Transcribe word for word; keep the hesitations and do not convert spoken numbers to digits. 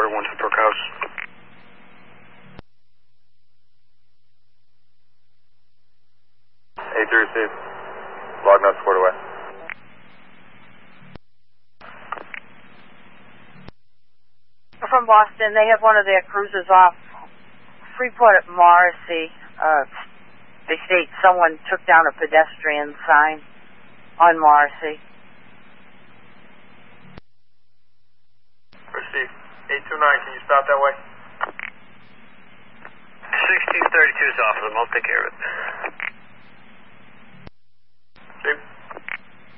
Tower, one to Brook House. eight three received. Log notes squared away. From Boston, they have one of their cruisers off Freeport at Morrissey. Uh, they state someone took down a pedestrian sign on Morrissey. Received. eight two nine, can you stop that way? sixteen thirty-two is off of them. I'll take care of it. Chief.